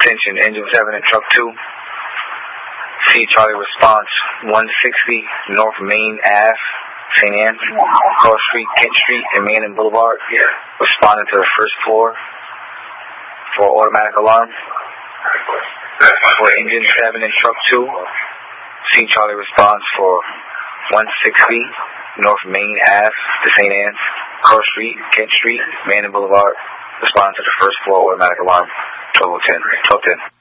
attention, engine 7 and truck 2. C Charlie response 160 North Main Ave, St. Anne's, Cross Street, Kent Street, and Main and Boulevard. Responding to the first floor for automatic alarm. For engine 7 and truck 2, C Charlie response for 160 North Main Ave, St. Anne's, Cross Street, Kent Street, Main and Boulevard. Responding to the first floor automatic alarm. 1210.